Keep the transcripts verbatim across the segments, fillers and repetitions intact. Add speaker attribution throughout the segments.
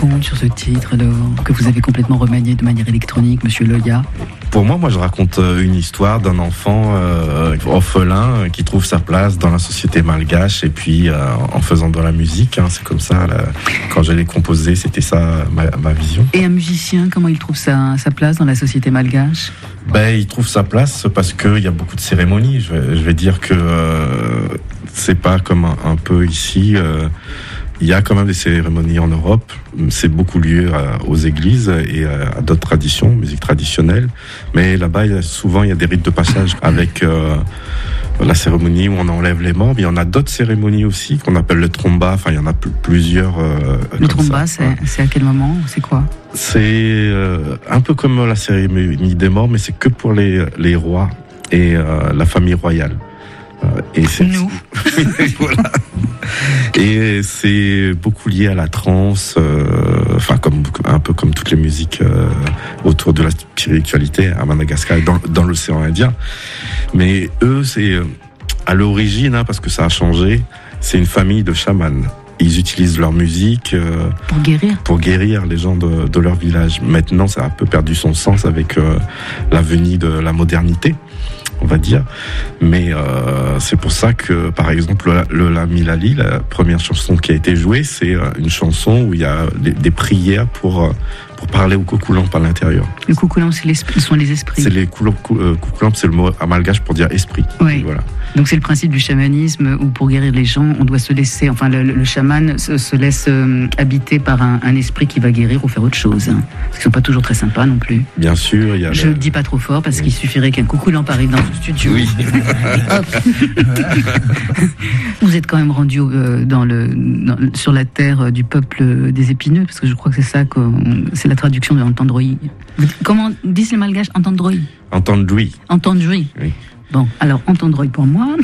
Speaker 1: raconte sur ce titre de, que vous avez complètement remanié de manière électronique, Monsieur Loya?
Speaker 2: Pour moi, moi, je raconte une histoire d'un enfant euh, orphelin qui trouve sa place dans la société malgache et puis euh, en faisant de la musique. Hein, c'est comme ça. Là, quand je l'ai composé, c'était ça ma, ma vision.
Speaker 1: Et un musicien, comment il trouve sa, sa place dans la société malgache?
Speaker 2: Ben, il trouve sa place parce qu'il y a beaucoup de cérémonies. Je vais, je vais dire que euh, c'est pas comme un, un peu ici. Euh, Il y a quand même des cérémonies en Europe. C'est beaucoup lié à, aux églises et à, à d'autres traditions, musique traditionnelle. Mais là-bas, il y a, souvent, il y a des rites de passage avec euh, la cérémonie où on enlève les membres. Il y en a d'autres cérémonies aussi qu'on appelle le tromba. Enfin, il y en a p- plusieurs. Euh,
Speaker 1: le tromba, c'est, ouais. c'est à quel moment? C'est quoi?
Speaker 2: C'est euh, un peu comme la cérémonie des morts, mais c'est que pour les, les rois et euh, la famille royale. Et c'est,
Speaker 1: Nous.
Speaker 2: voilà. Et c'est beaucoup lié à la trance, euh, enfin comme un peu comme toutes les musiques euh, autour de la spiritualité à Madagascar et dans, dans l'océan Indien. Mais eux, c'est à l'origine, hein, parce que ça a changé, c'est une famille de chamans. Ils utilisent leur musique euh,
Speaker 1: pour guérir,
Speaker 2: pour guérir les gens de, de leur village. Maintenant, ça a un peu perdu son sens avec euh, la venue de la modernité, on va dire. Mais euh, c'est pour ça que, par exemple, le, le La Milali, la première chanson qui a été jouée, c'est une chanson où il y a des, des prières pour, pour parler au Kukulamp à l'intérieur.
Speaker 1: Le Kukulamp, c'est l'esprit, sont les esprits.
Speaker 2: C'est les Kukulamp, c'est le mot amalgache pour dire esprit.
Speaker 1: Oui.
Speaker 2: Voilà.
Speaker 1: Donc c'est le principe du chamanisme où pour guérir les gens, on doit se laisser, enfin le, le chaman se, se laisse euh, habiter par un, un esprit qui va guérir ou faire autre chose. Hein. Parce qu'ils sont pas toujours très sympas non plus.
Speaker 2: Bien sûr, il y a.
Speaker 1: Je
Speaker 2: le...
Speaker 1: le dis pas trop fort parce oui. qu'il suffirait qu'un Kukulamp arrive dans ce studio.
Speaker 2: Oui.
Speaker 1: Vous êtes quand même rendu euh, dans le, dans, sur la terre du peuple des épineux, parce que je crois que c'est ça que c'est la traduction de Entendroy. Comment disent les Malgaches Entendroy?
Speaker 2: Entendroy.
Speaker 1: Entendroy.
Speaker 2: Oui.
Speaker 1: Bon, alors, Entendroy pour moi.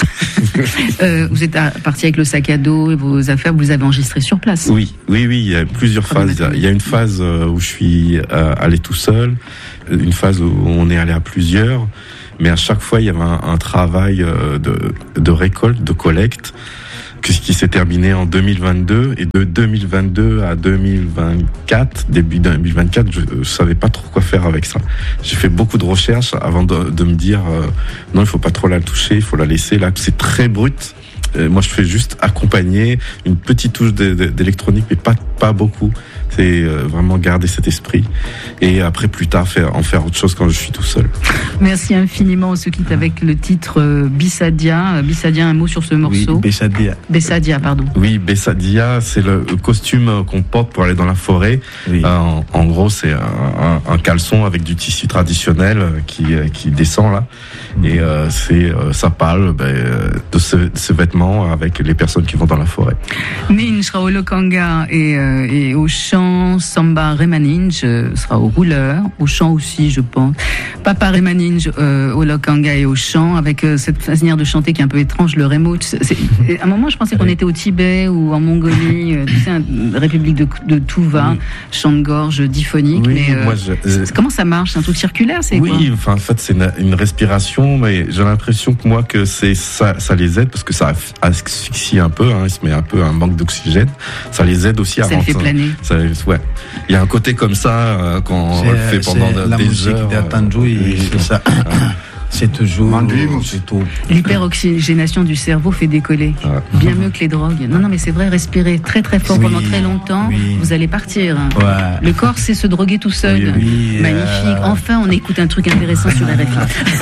Speaker 1: euh, vous êtes à, parti avec le sac à dos et vos affaires, vous les avez enregistrées sur place.
Speaker 2: Oui, oui, oui, il y a plusieurs phases. Il y a une phase où je suis euh, allé tout seul, une phase où on est allé à plusieurs, mais à chaque fois, il y avait un, un travail euh, de, de récolte, de collecte, qui s'est terminé en deux mille vingt-deux, et de deux mille vingt-deux à deux mille vingt-quatre, début deux mille vingt-quatre, je, je savais pas trop quoi faire avec ça. J'ai fait beaucoup de recherches avant de, de me dire euh, non, il faut pas trop la toucher, il faut la laisser. Là, c'est très brut. Euh, moi, je fais juste accompagner une petite touche de, de, d'électronique, mais pas pas beaucoup. C'est euh, vraiment garder cet esprit et après plus tard faire en faire autre chose quand je suis tout seul.
Speaker 1: Merci infiniment. On se quitte avec le titre euh, Bissadia. Bissadia, un mot sur ce morceau.
Speaker 3: Oui, Bessadia.
Speaker 1: Bessadia, pardon.
Speaker 2: Oui, Bessadia, c'est le costume qu'on porte pour aller dans la forêt. Oui. Euh, en, en gros, c'est un, un, un caleçon avec du tissu traditionnel qui qui descend là, mmh. et euh, c'est euh, ça parle ben, de ce, de ce vêtement avec les personnes qui vont dans la forêt.
Speaker 1: Nin sera au Lokanga et, euh, et au chant. Samba Remaninj euh, sera au rouleur, au chant aussi, je pense. Papa Remaninj euh, au Lokanga et au chant, avec euh, cette manière de chanter qui est un peu étrange, le Remo. C'est, c'est, à un moment, je pensais qu'on était au Tibet ou en Mongolie, euh, tu sais, une république de, de Tuva, oui. chant de gorge diphonique.
Speaker 2: Oui,
Speaker 1: mais euh,
Speaker 2: moi, je, euh,
Speaker 1: comment ça marche? C'est un truc circulaire, c'est
Speaker 2: oui,
Speaker 1: quoi?
Speaker 2: Oui, enfin, en fait, c'est une, une respiration, mais j'ai l'impression que moi, que c'est ça, ça les aide parce que ça asphyxie un peu, hein, il se met un peu un manque d'oxygène. Ça les aide aussi à
Speaker 1: ça
Speaker 2: rentrer.
Speaker 1: Ça fait planer.
Speaker 2: Ça, ouais. Il y a un côté comme ça euh, quand
Speaker 3: c'est,
Speaker 2: on le fait pendant
Speaker 3: c'est
Speaker 2: des
Speaker 3: la musique
Speaker 2: heures.
Speaker 3: d'Atandjoui, euh, c'est ça. C'est toujours c'est tout.
Speaker 1: L'hyperoxygénation du cerveau fait décoller. Ouais. Bien mieux que les drogues. Non, non, mais c'est vrai, respirer très très fort oui, pendant très longtemps, oui. vous allez partir.
Speaker 3: Ouais.
Speaker 1: Le corps sait se droguer tout seul.
Speaker 3: Oui, oui,
Speaker 1: magnifique. Euh... Enfin, on écoute un truc intéressant sur la R F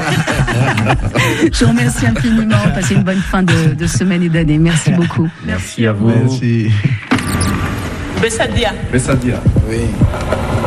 Speaker 1: I. Je vous remercie infiniment. Passez une bonne fin de, de semaine et d'année. Merci beaucoup.
Speaker 2: Merci à vous.
Speaker 3: Merci.
Speaker 4: Bessadia.
Speaker 2: Bessadia.
Speaker 3: Oui.